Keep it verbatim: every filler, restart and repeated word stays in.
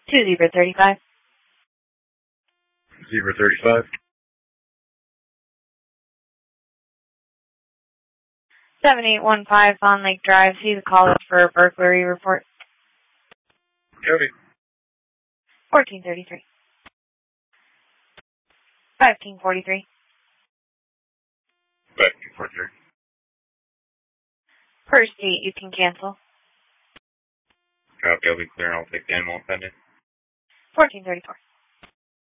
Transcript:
Two Zebra thirty-five. Zebra thirty-five. Seven eight one five Fawn Lake Drive. See the caller for a burglary report. Cody. Fourteen thirty-three. Fifteen forty-three. Fifteen forty-three. Per state, you can cancel. Copy. I'll be clear. I'll take the animal pendant. Fourteen thirty-four.